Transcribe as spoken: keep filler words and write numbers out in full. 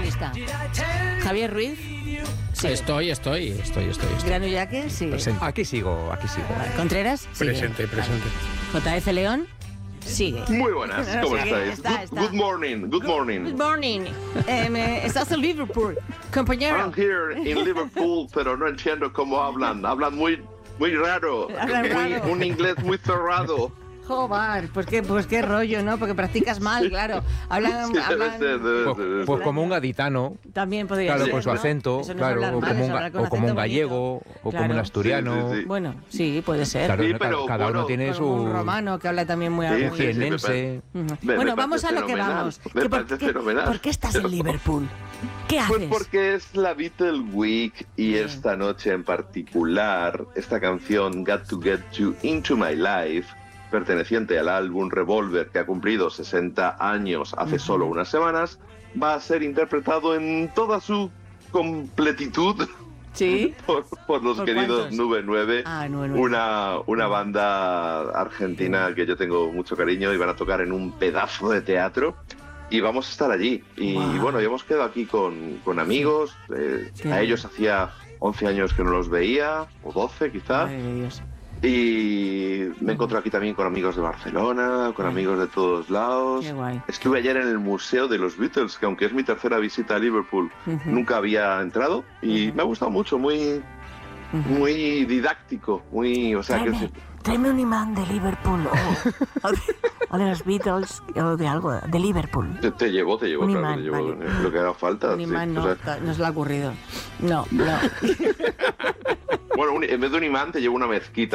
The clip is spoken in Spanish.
lista. Javier Ruiz. Sí. Estoy, estoy, estoy, estoy. estoy. Grano Yaque, sí. Presente. Aquí sigo, aquí sigo. Contreras, sigue. Presente, presente. J F León, sigue. Muy buenas, ¿cómo Sigue, estáis? está, good, está. good morning, good morning. Good morning. Eh, me- estás en Liverpool, compañero. I'm here in Liverpool, pero no entiendo cómo hablan. Hablan muy, muy raro. Hablan Muy- raro. un inglés muy cerrado. Joder, pues qué, pues qué rollo, ¿no? Porque practicas mal, claro. Hablan, Sí, debe hablan- ser, debe Pues, ser, debe pues ser. como un gaditano, También podría claro, ser, con su ¿no? acento, Eso no es claro, hablar o mal, como es un, hablar ga- con o como un acento gallego, bonito. o como Claro. un asturiano. Sí, sí, sí. Bueno, sí, puede ser. Claro, Sí, no, pero, cada, cada bueno, uno tiene Con un su romano que habla también muy Sí, algo. sí, sí, me jienense. Ujú. Me- me Bueno, parece vamos a lo que fenomenal. vamos. Me ¿Qué por, parece qué- fenomenal. ¿Por qué estás en Liverpool? ¿Qué haces? Pues porque es la Beatle Week y Bien. esta noche en particular, esta canción Got to Get You Into My Life, perteneciente al álbum Revolver, que ha cumplido sesenta años hace solo unas semanas, va a ser interpretado en toda su completitud ¿Sí? por, por los ¿Por queridos cuántos? Nube nueve, Ah, nueve, nueve. una, una banda argentina que yo tengo mucho cariño, y van a tocar en un pedazo de teatro. Y vamos a estar allí. Y Guau. bueno, ya hemos quedado aquí con, con amigos. eh, Qué a bien. ellos hacía once años que no los veía, o doce quizá. Ay, Dios. Y me he encontrado aquí también con amigos de Barcelona, con Ay. amigos de todos lados. Qué guay. Estuve ayer en el Museo de los Beatles, que aunque es mi tercera visita a Liverpool, Ujú. nunca había entrado. Y Ujú. me ha gustado mucho, muy, Ujú. muy didáctico, muy... O sea, que Tráeme, tráeme un imán de Liverpool o, o de, o de los Beatles o de algo, de Liverpool. te, te llevo, te llevo, Un claro, imán, te llevo vale. lo que haga falta. Un sí. imán O no, sea, ta- no se le ha ocurrido. No, no. bueno, un- en vez de un imán te llevo una mezquita.